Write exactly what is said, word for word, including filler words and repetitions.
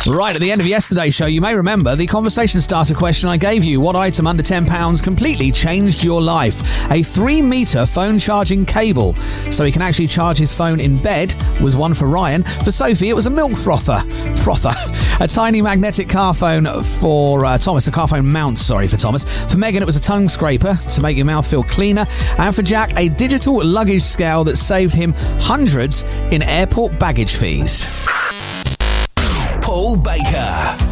Right, at the end of yesterday's show, you may remember the conversation starter question I gave you. What item under ten pounds completely changed your life? A three metre phone charging cable, so he can actually charge his phone in bed, was one for Ryan. For Sophie, it was a milk frother. Frother. A tiny magnetic car phone for uh, Thomas. A car phone mount, sorry, for Thomas. For Megan, it was a tongue scraper to make your mouth feel cleaner. And for Jack, a digital luggage scale that saved him hundreds in airport baggage fees. Paul Baker.